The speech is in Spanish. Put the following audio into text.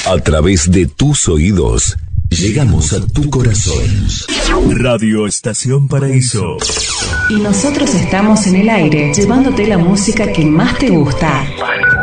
A través de tus oídos, llegamos a tu corazón. Radio Estación Paraíso. Y nosotros estamos en el aire, llevándote la música que más te gusta.